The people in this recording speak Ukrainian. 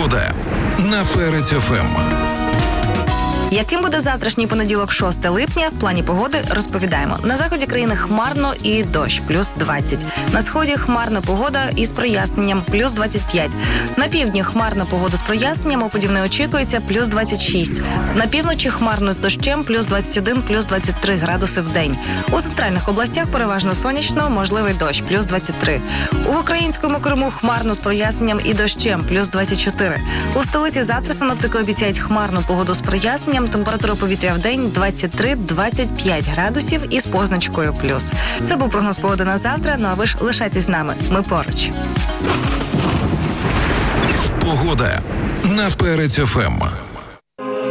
Погода на Перець ФМ. Яким буде завтрашній понеділок, 6 липня, в плані погоди розповідаємо. На заході країни хмарно і дощ, плюс 20. На сході хмарна погода із проясненням, плюс 25. На півдні хмарна погода з проясненням, опадів не очікується, плюс 26. На півночі хмарно з дощем, плюс 21, плюс 23 градуси в день. У центральних областях переважно сонячно, можливий дощ, плюс 23. У українському Криму хмарно з проясненням і дощем, плюс 24. У столиці завтра синоптики обіцяють хмарну погоду з проясненням, температура повітря в день 23-25 градусів із позначкою плюс. Це був прогноз погоди на завтра, ну а ви ж лишайтесь з нами, ми поруч. Погода на Перець ФМ.